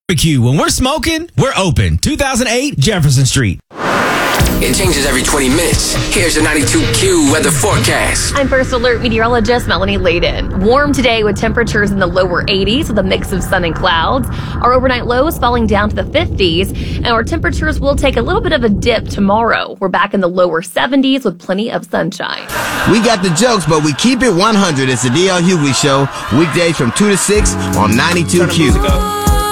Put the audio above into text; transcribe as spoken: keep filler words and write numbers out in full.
Barbecue. When we're smoking, we're open. two thousand eight Jefferson Street. It changes every twenty minutes. Here's your ninety-two Q weather forecast. I'm First Alert meteorologist Melanie Layden. Warm today with temperatures in the lower eighties with a mix of sun and clouds. Our overnight lows falling down to the fifties, and our temperatures will take a little bit of a dip tomorrow. We're back in the lower seventies with plenty of sunshine. We got the jokes, but we keep it one hundred. It's the D L Hughley Show, weekdays from two to six on ninety-two Q.